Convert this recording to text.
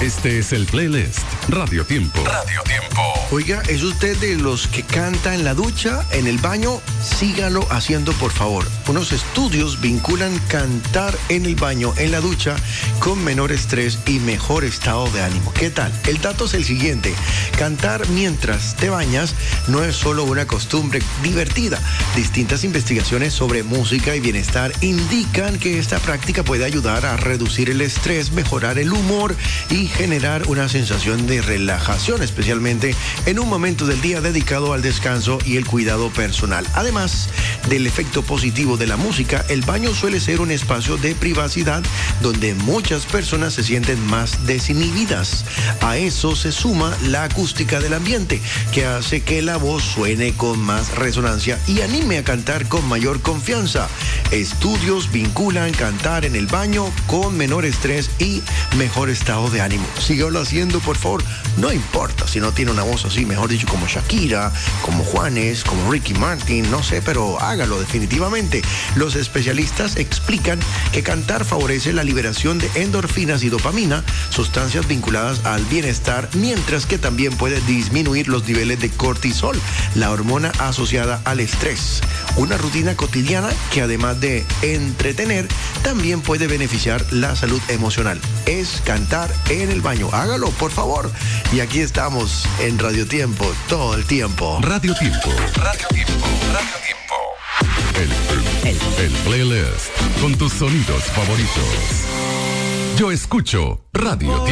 Este es el playlist Radio Tiempo. Radio Tiempo. Oiga, ¿es usted de los que canta en la ducha, en el baño? Sígalo haciendo, por favor. Unos estudios vinculan cantar en el baño, en la ducha, con menor estrés y mejor estado de ánimo. ¿Qué tal? El dato es el siguiente. Cantar mientras te bañas no es solo una costumbre divertida. Distintas investigaciones sobre música y bienestar indican que esta práctica puede ayudar a reducir el estrés, mejorar el humor y generar una sensación de relajación, especialmente en un momento del día dedicado al descanso y el cuidado personal. Además del efecto positivo de la música, el baño suele ser un espacio de privacidad donde muchas personas se sienten más desinhibidas. A eso se suma la acústica del ambiente, que hace que la voz suene con más resonancia y anime a cantar con mayor confianza. Estudios vinculan cantar en el baño con menor estrés y mejor estado de ánimo. Síguelo haciendo, por favor. No importa si no tiene una voz así, mejor dicho, como Shakira, como Juanes, como Ricky Martin, no sé, pero hágalo definitivamente. Los especialistas explican que cantar favorece la liberación de endorfinas y dopamina, sustancias vinculadas al bienestar, mientras que también puede disminuir los niveles de cortisol, la hormona asociada al estrés. Una rutina cotidiana que, además de entretener, también puede beneficiar la salud emocional. Es cantar en el baño. Hágalo, por favor. Y aquí estamos en Radio Tiempo, todo el tiempo. Radio Tiempo. Radio Tiempo. Radio Tiempo. El playlist con tus sonidos favoritos. Yo escucho Radio Tiempo.